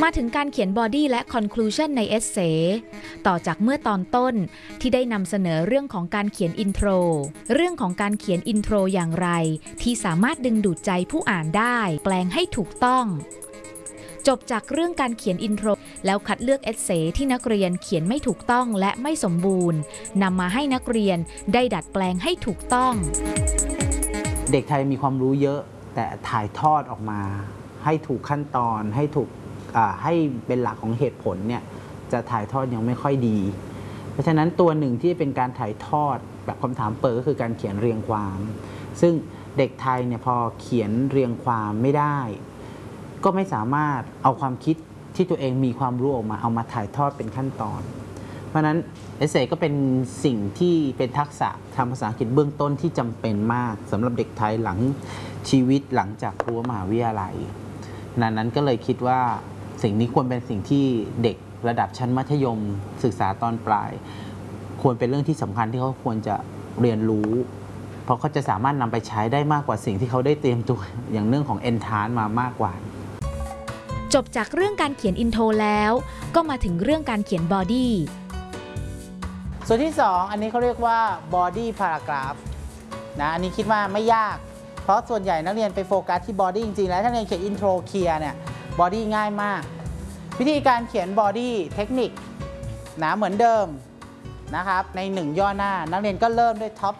มาถึงการเขียน body และ conclusion ใน essay ต่อจากเมื่อตอนต้นที่ได้นำเสนอเรื่องของการเขียน intro เรื่องของการเขียน intro อย่างไรที่สามารถดึงดูดใจผู้อ่านได้แปลงให้ถูกต้องจบจากเรื่องการเขียน intro แล้วคัดเลือก essay ที่นักเรียนเขียนไม่ถูกต้องและไม่สมบูรณ์นำมาให้นักเรียนได้ดัดแปลงให้ถูกต้องเด็กไทยมีความรู้เยอะแต่ถ่ายทอดออกมาให้ถูกขั้นตอนให้เป็นหลักของเหตุผลเนี่ยจะถ่ายทอดยังไม่ค่อยดีเพราะฉะนั้นตัวหนึ่งที่เป็นการถ่ายทอดแบบคำถามเปิดก็คือการเขียนเรียงความซึ่งเด็กไทยเนี่ยพอเขียนเรียงความไม่ได้ก็ไม่สามารถเอาความคิดที่ตัวเองมีความรู้ออกมาเอามาถ่ายทอดเป็นขั้นตอนเพราะฉะนั้นเอเซ่ก็เป็นสิ่งที่เป็นทักษะทางภาษาอังกฤษเบื้องต้นที่จำเป็นมากสำหรับเด็กไทยหลังชีวิตหลังจากรั้วมหาวิทยาลัยนั้นก็เลยคิดว่าสิ่งนี้ควรเป็นสิ่งที่เด็กระดับชั้นมัธยมศึกษาตอนปลายควรเป็นเรื่องที่สำคัญที่เขาควรจะเรียนรู้เพราะเขาจะสามารถนำไปใช้ได้มากกว่าสิ่งที่เขาได้เตรียมตัวอย่างเรื่องของ Entrance มามากกว่าจบจากเรื่องการเขียน intro แล้วก็มาถึงเรื่องการเขียน body ส่วนที่2อันนี้เขาเรียกว่า body paragraph นะอันนี้คิดว่าไม่ยากเพราะส่วนใหญ่นักเรียนไปโฟกัสที่ body จริงๆแล้วถ้าเรียนเขียน intro เคลียร์เนี่ย body ง่ายมากวิธีการเขียน body เทคนิคนะเหมือนเดิมนะครับใน1ย่อหน้านักเรียนก็เริ่มด้วย top